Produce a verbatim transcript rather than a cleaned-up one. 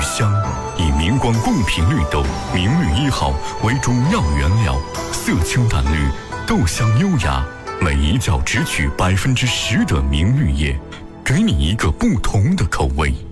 香，以明光贡品绿豆明绿一号为主要原料，色清淡绿，豆香优雅，每一角只取百分之十的明绿叶，给你一个不同的口味。